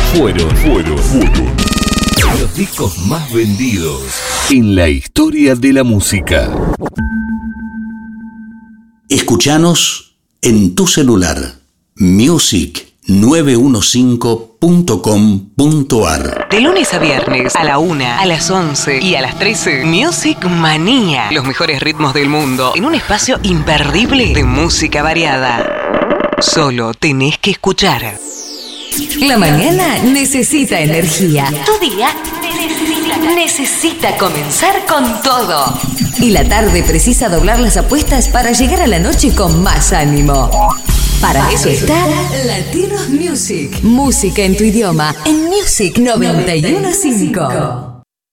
fueron los discos más vendidos en la historia de la música. Escuchanos en tu celular. music915.com.ar. De lunes a viernes, a la 1, a las 11 y a las 13, Music Manía. Los mejores ritmos del mundo en un espacio imperdible de música variada. Solo tenés que escuchar. La mañana necesita energía. Tu día necesita comenzar con todo. Y la tarde precisa doblar las apuestas para llegar a la noche con más ánimo. Para eso está Latinos Music. Música en tu idioma en Music 91.5.